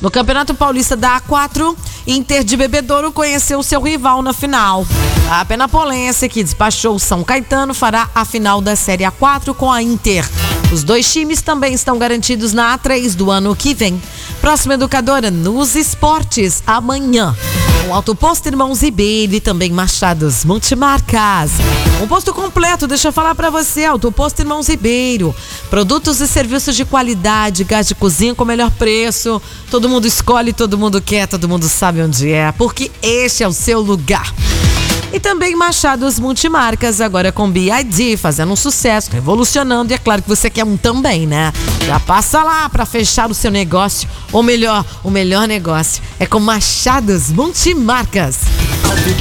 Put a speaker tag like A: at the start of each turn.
A: No Campeonato Paulista da A4, Inter de Bebedouro conheceu seu rival na final. A Penapolense, que despachou o São Caetano, fará a final da Série A4 com a Inter. Os dois times também estão garantidos na A3 do ano que vem. Próxima Educadora nos esportes, amanhã. Com Autoposto Irmãos Ribeiro e também Machados Multimarcas. Um posto completo, deixa eu falar pra você, Autoposto Irmãos Ribeiro. Produtos e serviços de qualidade, gás de cozinha com melhor preço. Todo mundo escolhe, todo mundo quer, todo mundo sabe onde é, porque este é o seu lugar. E também Machados Multimarcas, agora com BID, fazendo um sucesso, revolucionando. E é claro que você quer um também, né? Já passa lá para fechar o seu negócio. Ou melhor, o melhor negócio é com Machados Multimarcas.